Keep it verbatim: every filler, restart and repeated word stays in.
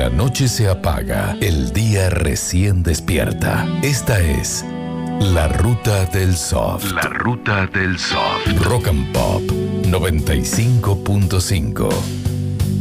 La noche se apaga, el día recién despierta. Esta es La Ruta del Soft. La Ruta del Soft. Rock and Pop noventa y cinco punto cinco.